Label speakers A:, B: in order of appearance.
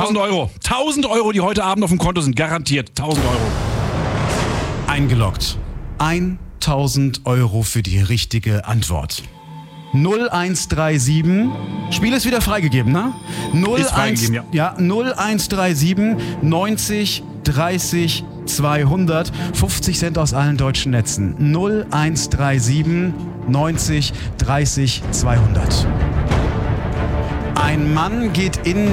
A: 1000 Euro. 1000 Euro, die heute Abend auf dem Konto sind. Garantiert. 1000 Euro.
B: Eingeloggt. 1000 Euro für die richtige Antwort. 0137. Spiel ist wieder freigegeben, ne?
A: Ist freigegeben,
B: ja. 0137 90 30 200. 50 Cent aus allen deutschen Netzen. 0137 90 30 200. Ein Mann geht in